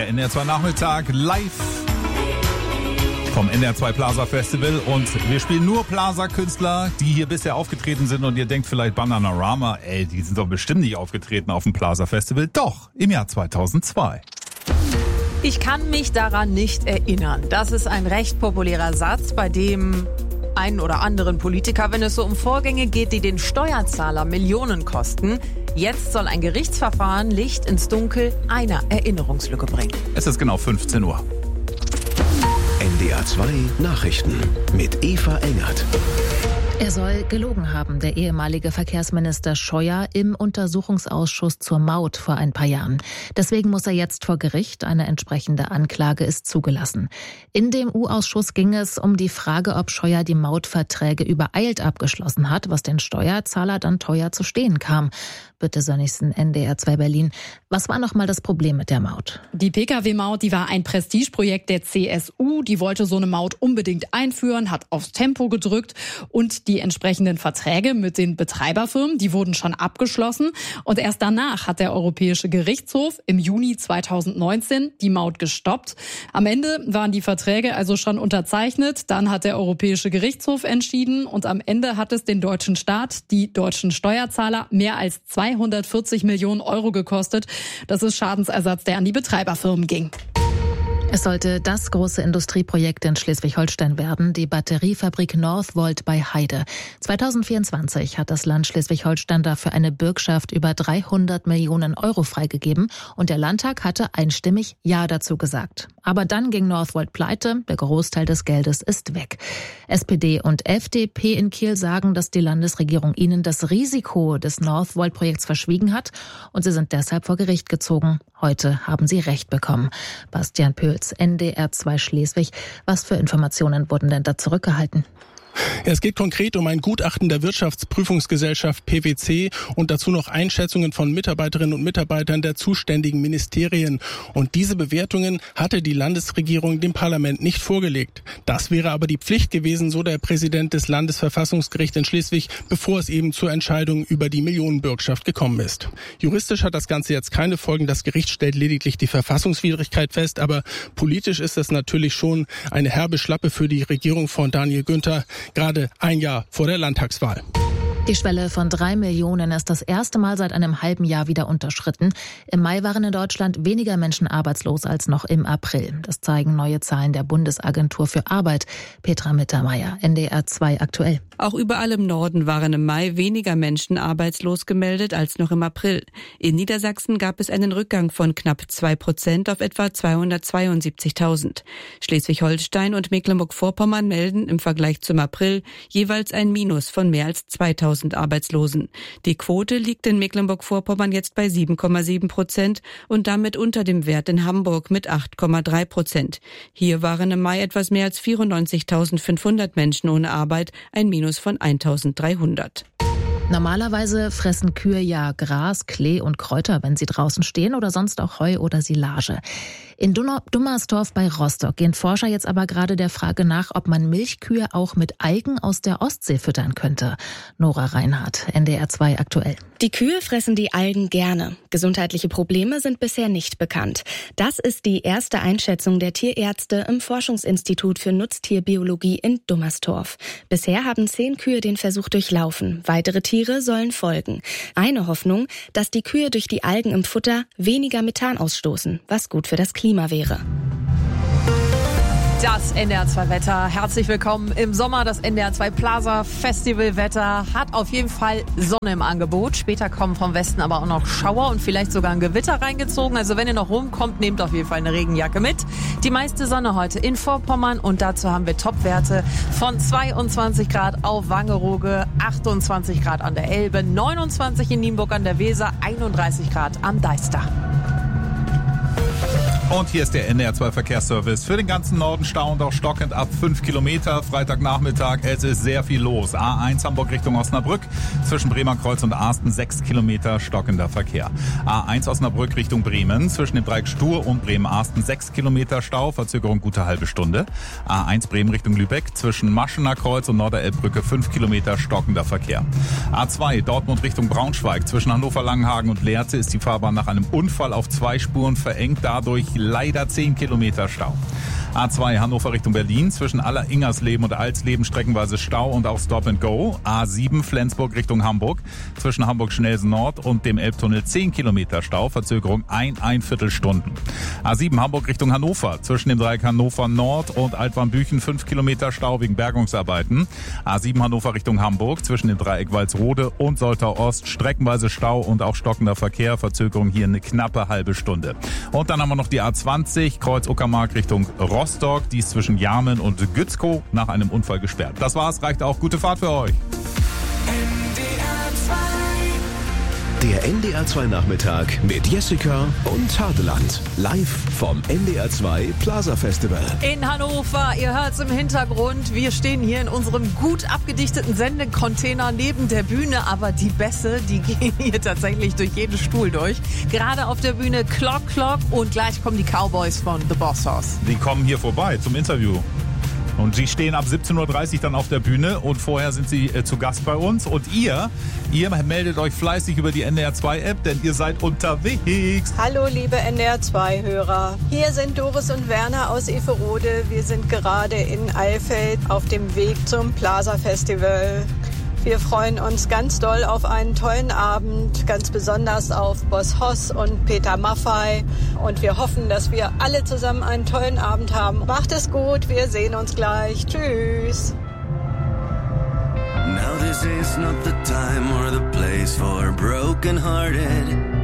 der NDR 2 Nachmittag live vom NDR 2 Plaza Festival. Und wir spielen nur Plaza-Künstler, die hier bisher aufgetreten sind. Und ihr denkt vielleicht Bananarama, die sind doch bestimmt nicht aufgetreten auf dem Plaza Festival. Doch, im Jahr 2002. Ich kann mich daran nicht erinnern. Das ist ein recht populärer Satz, bei dem einen oder anderen Politiker, wenn es so um Vorgänge geht, die den Steuerzahler Millionen kosten. Jetzt soll ein Gerichtsverfahren Licht ins Dunkel einer Erinnerungslücke bringen. Es ist genau 15 Uhr. NDR 2 Nachrichten mit Eva Engert. Er soll gelogen haben, der ehemalige Verkehrsminister Scheuer im Untersuchungsausschuss zur Maut vor ein paar Jahren. Deswegen muss er jetzt vor Gericht. Eine entsprechende Anklage ist zugelassen. In dem U-Ausschuss ging es um die Frage, ob Scheuer die Mautverträge übereilt abgeschlossen hat, was den Steuerzahler dann teuer zu stehen kam. Bitte sonnigsten NDR 2 Berlin. Was war nochmal das Problem mit der Maut? Die Pkw-Maut, die war ein Prestigeprojekt der CSU. Die wollte so eine Maut unbedingt einführen, hat aufs Tempo gedrückt und die entsprechenden Verträge mit den Betreiberfirmen, die wurden schon abgeschlossen. Und erst danach hat der Europäische Gerichtshof im Juni 2019 die Maut gestoppt. Am Ende waren die Verträge also schon unterzeichnet. Dann hat der Europäische Gerichtshof entschieden und am Ende hat es den deutschen Staat, die deutschen Steuerzahler, mehr als 240 Millionen Euro gekostet. Das ist Schadensersatz, der an die Betreiberfirmen ging. Es sollte das große Industrieprojekt in Schleswig-Holstein werden, die Batteriefabrik Northvolt bei Heide. 2024 hat das Land Schleswig-Holstein dafür eine Bürgschaft über 300 Millionen Euro freigegeben und der Landtag hatte einstimmig Ja dazu gesagt. Aber dann ging Northvolt pleite, der Großteil des Geldes ist weg. SPD und FDP in Kiel sagen, dass die Landesregierung ihnen das Risiko des Northvolt-Projekts verschwiegen hat und sie sind deshalb vor Gericht gezogen. Heute haben sie Recht bekommen. Bastian Pöls, NDR 2 Schleswig. Was für Informationen wurden denn da zurückgehalten? Es geht konkret um ein Gutachten der Wirtschaftsprüfungsgesellschaft PwC und dazu noch Einschätzungen von Mitarbeiterinnen und Mitarbeitern der zuständigen Ministerien. Und diese Bewertungen hatte die Landesregierung dem Parlament nicht vorgelegt. Das wäre aber die Pflicht gewesen, so der Präsident des Landesverfassungsgerichts in Schleswig, bevor es eben zur Entscheidung über die Millionenbürgschaft gekommen ist. Juristisch hat das Ganze jetzt keine Folgen. Das Gericht stellt lediglich die Verfassungswidrigkeit fest. Aber politisch ist das natürlich schon eine herbe Schlappe für die Regierung von Daniel Günther. Gerade ein Jahr vor der Landtagswahl. Die Schwelle von 3 Millionen ist das erste Mal seit einem halben Jahr wieder unterschritten. Im Mai waren in Deutschland weniger Menschen arbeitslos als noch im April. Das zeigen neue Zahlen der Bundesagentur für Arbeit. Petra Mittermeier, NDR 2 aktuell. Auch überall im Norden waren im Mai weniger Menschen arbeitslos gemeldet als noch im April. In Niedersachsen gab es einen Rückgang von knapp 2% auf etwa 272.000. Schleswig-Holstein und Mecklenburg-Vorpommern melden im Vergleich zum April jeweils ein Minus von mehr als 2.000 Arbeitslosen. Die Quote liegt in Mecklenburg-Vorpommern jetzt bei 7,7% und damit unter dem Wert in Hamburg mit 8,3%. Hier waren im Mai etwas mehr als 94.500 Menschen ohne Arbeit, ein Minus von 1.300. Normalerweise fressen Kühe ja Gras, Klee und Kräuter, wenn sie draußen stehen oder sonst auch Heu oder Silage. In Dummersdorf bei Rostock gehen Forscher jetzt aber gerade der Frage nach, ob man Milchkühe auch mit Algen aus der Ostsee füttern könnte. Nora Reinhardt, NDR 2 aktuell. Die Kühe fressen die Algen gerne. Gesundheitliche Probleme sind bisher nicht bekannt. Das ist die erste Einschätzung der Tierärzte im Forschungsinstitut für Nutztierbiologie in Dummersdorf. Bisher haben 10 Kühe den Versuch durchlaufen. Weitere Tiere sollen folgen. Eine Hoffnung, dass die Kühe durch die Algen im Futter weniger Methan ausstoßen, was gut für das Klima wäre. Das NDR 2 Wetter. Herzlich willkommen im Sommer. Das NDR 2 Plaza Festival Wetter hat auf jeden Fall Sonne im Angebot. Später kommen vom Westen aber auch noch Schauer und vielleicht sogar ein Gewitter reingezogen. Also wenn ihr noch rumkommt, nehmt auf jeden Fall eine Regenjacke mit. Die meiste Sonne heute in Vorpommern und dazu haben wir Topwerte von 22 Grad auf Wangerooge, 28 Grad an der Elbe, 29 in Nienburg an der Weser, 31 Grad am Deister. Und hier ist der NDR 2 Verkehrsservice. Für den ganzen Norden Stau und auch stockend ab 5 Kilometer. Freitagnachmittag, es ist sehr viel los. A1 Hamburg Richtung Osnabrück. Zwischen Bremerkreuz und Asten 6 Kilometer stockender Verkehr. A1 Osnabrück Richtung Bremen. Zwischen dem Dreieck Stur und Bremen-Asten 6 Kilometer Stau. Verzögerung gute halbe Stunde. A1 Bremen Richtung Lübeck. Zwischen Maschener Kreuz und Norderelbbrücke 5 Kilometer stockender Verkehr. A2 Dortmund Richtung Braunschweig. Zwischen Hannover-Langenhagen und Lehrte ist die Fahrbahn nach einem Unfall auf 2 Spuren verengt. Dadurch leider 10 Kilometer Stau. A2 Hannover Richtung Berlin, zwischen Aller-Ingersleben und Alsleben streckenweise Stau und auch Stop and Go. A7 Flensburg Richtung Hamburg, zwischen Hamburg-Schnelsen Nord und dem Elbtunnel 10 Kilometer Stau, Verzögerung 1,25 Stunden. A7 Hamburg Richtung Hannover, zwischen dem Dreieck Hannover Nord und Altwarmbüchen 5 Kilometer Stau wegen Bergungsarbeiten. A7 Hannover Richtung Hamburg, zwischen dem Dreieck Walsrode und Soltau Ost streckenweise Stau und auch stockender Verkehr, Verzögerung hier eine knappe halbe Stunde. Und dann haben wir noch die A20 Kreuz Uckermark Richtung Rostock, die ist zwischen Jarmen und Gützkow nach einem Unfall gesperrt. Das war's, reicht auch. Gute Fahrt für euch. Der NDR 2 Nachmittag mit Jessica und Hadeland. Live vom NDR 2 Plaza Festival. In Hannover, ihr hört's im Hintergrund. Wir stehen hier in unserem gut abgedichteten Sendecontainer neben der Bühne. Aber die Bässe, die gehen hier tatsächlich durch jeden Stuhl durch. Gerade auf der Bühne Clock Clock und gleich kommen die Cowboys von The Boss Hoss. Die kommen hier vorbei zum Interview. Und sie stehen ab 17.30 Uhr dann auf der Bühne und vorher sind sie zu Gast bei uns. Und ihr meldet euch fleißig über die NDR 2 App, denn ihr seid unterwegs. Hallo liebe NDR 2 Hörer. Hier sind Doris und Werner aus Everode. Wir sind gerade in Eilfeld auf dem Weg zum Plaza Festival. Wir freuen uns ganz doll auf einen tollen Abend, ganz besonders auf Boss Hoss und Peter Maffay. Und wir hoffen, dass wir alle zusammen einen tollen Abend haben. Macht es gut, wir sehen uns gleich. Tschüss. Now this is not the time or the place for broken-hearted.